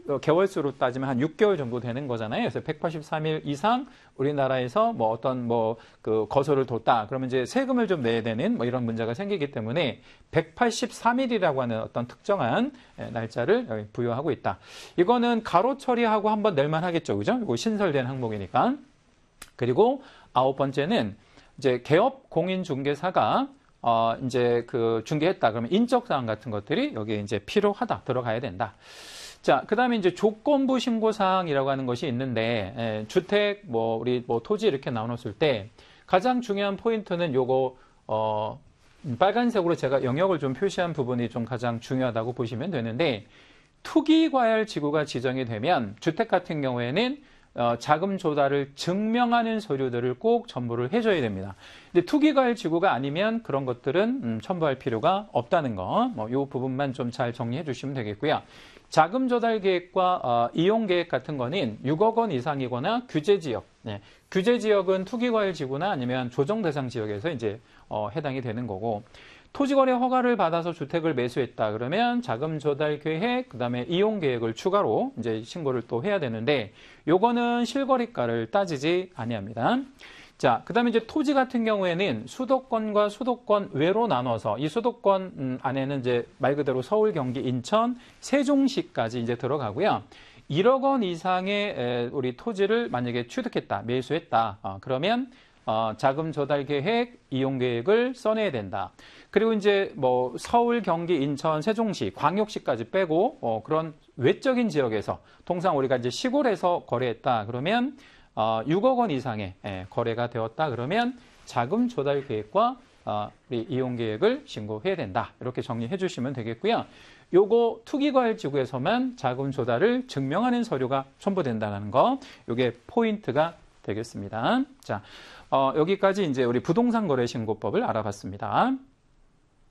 개월수로 따지면 한 6개월 정도 되는 거잖아요. 그래서 183일 이상 우리나라에서 뭐 어떤 그 거소를 뒀다. 그러면 이제 세금을 좀 내야 되는 뭐 이런 문제가 생기기 때문에 183일이라고 하는 어떤 특정한 날짜를 부여하고 있다. 이거는 가로 처리하고 한번 낼만 하겠죠. 그죠? 이거 신설된 항목이니까. 그리고 9번째는 이제 개업 공인중개사가 이제 그 중개했다. 그러면 인적사항 같은 것들이 여기에 이제 필요하다. 들어가야 된다. 자, 그 다음에 이제 조건부 신고사항이라고 하는 것이 있는데, 주택, 우리 토지 이렇게 나눴을 때 가장 중요한 포인트는 요거, 빨간색으로 제가 영역을 좀 표시한 부분이 좀 가장 중요하다고 보시면 되는데, 투기과열지구가 지정이 되면 주택 같은 경우에는 자금 조달을 증명하는 서류들을 꼭 첨부를 해줘야 됩니다. 근데 투기과열지구가 아니면 그런 것들은 첨부할 필요가 없다는 거, 이 부분만 좀 잘 정리해 주시면 되겠고요. 자금 조달 계획과 이용 계획 같은 거는 6억 원 이상이거나 규제 지역, 규제 지역은 투기과열 지구나 아니면 조정 대상 지역에서 이제 해당이 되는 거고, 토지거래 허가를 받아서 주택을 매수했다 그러면 자금 조달 계획, 그다음에 이용 계획을 추가로 이제 신고를 또 해야 되는데, 요거는 실거래가를 따지지 아니합니다. 자, 그 다음에 이제 토지 같은 경우에는 수도권과 수도권 외로 나눠서 이 수도권 안에는 이제 말 그대로 서울, 경기, 인천, 세종시까지 이제 들어가고요. 1억 원 이상의 우리 토지를 만약에 취득했다, 매수했다, 그러면 자금 조달 계획, 이용 계획을 써내야 된다. 그리고 이제 서울, 경기, 인천, 세종시, 광역시까지 빼고 그런 외적인 지역에서 통상 우리가 이제 시골에서 거래했다 그러면 6억 원 이상의 거래가 되었다 그러면 자금 조달 계획과 우리 이용 계획을 신고해야 된다. 이렇게 정리해 주시면 되겠고요. 요거 투기과열지구에서만 자금 조달을 증명하는 서류가 첨부된다는 거, 요게 포인트가 되겠습니다. 자, 여기까지 이제 우리 부동산 거래 신고법을 알아봤습니다.